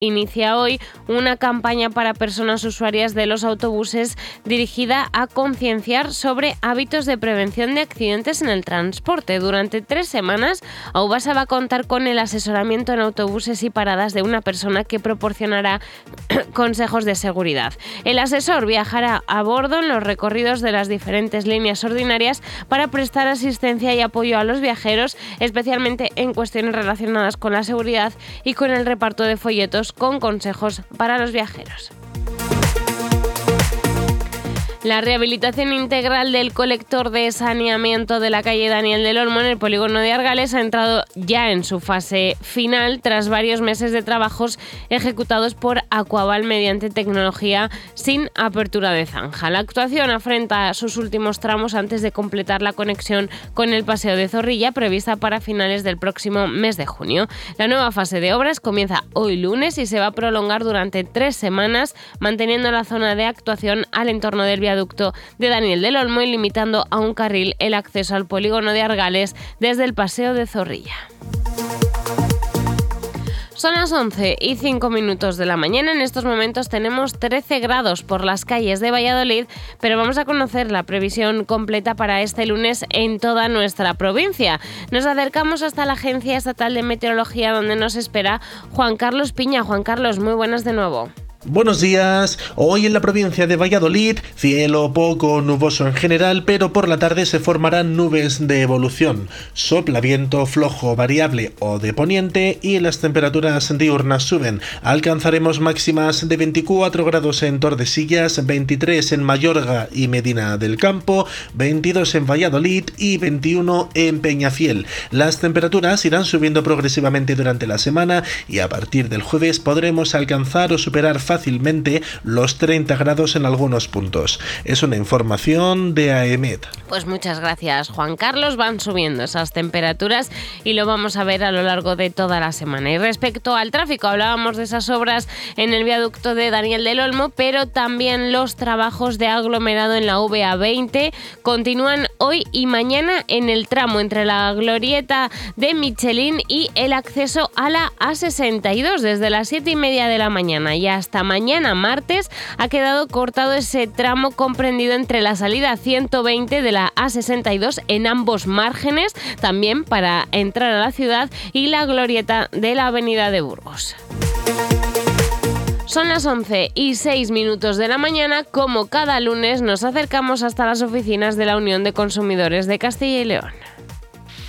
inicia hoy una campaña para personas usuarias de los autobuses dirigida a concienciar sobre hábitos de prevención de accidentes en el transporte. Durante 3 semanas, Aubasa va a contar con el asesoramiento en autobuses y paradas de una persona que proporcionará consejos de seguridad. El asesor viajará a bordo en los recorridos de las diferentes líneas ordinarias para prestar asistencia y apoyo a los viajeros, especialmente en cuestiones relacionadas con la seguridad y con el reparto de folletos con consejos para los viajeros. La rehabilitación integral del colector de saneamiento de la calle Daniel del Olmo en el polígono de Argales ha entrado ya en su fase final tras varios meses de trabajos ejecutados por Aquaval mediante tecnología sin apertura de zanja. La actuación afronta sus últimos tramos antes de completar la conexión con el Paseo de Zorrilla, prevista para finales del próximo mes de junio. La nueva fase de obras comienza hoy lunes y se va a prolongar durante 3 semanas, manteniendo la zona de actuación al entorno del viaducto de Daniel del Olmo y limitando a un carril el acceso al polígono de Argales desde el Paseo de Zorrilla. Son las 11:05 de la mañana. En estos momentos tenemos 13 grados por las calles de Valladolid, pero vamos a conocer la previsión completa para este lunes en toda nuestra provincia. Nos acercamos hasta la Agencia Estatal de Meteorología, donde nos espera Juan Carlos Piña. Juan Carlos, muy buenas de nuevo. Buenos días. Hoy en la provincia de Valladolid, cielo poco nuboso en general, pero por la tarde se formarán nubes de evolución. Sopla viento flojo, variable o de poniente y las temperaturas diurnas suben. Alcanzaremos máximas de 24 grados en Tordesillas, 23 en Mayorga y Medina del Campo, 22 en Valladolid y 21 en Peñafiel. Las temperaturas irán subiendo progresivamente durante la semana y a partir del jueves podremos alcanzar o superar fácilmente los 30 grados en algunos puntos. Es una información de AEMET. Pues muchas gracias, Juan Carlos. Van subiendo esas temperaturas y lo vamos a ver a lo largo de toda la semana. Y respecto al tráfico, hablábamos de esas obras en el viaducto de Daniel del Olmo, pero también los trabajos de aglomerado en la VA20 continúan hoy y mañana en el tramo entre la glorieta de Michelin y el acceso a la A62 desde las 7:30 de la mañana y hasta mañana martes ha quedado cortado ese tramo comprendido entre la salida 120 de la A62 en ambos márgenes, también para entrar a la ciudad, y la glorieta de la avenida de Burgos. Son las 11:06 de la mañana. Como cada lunes nos acercamos hasta las oficinas de la Unión de Consumidores de Castilla y León.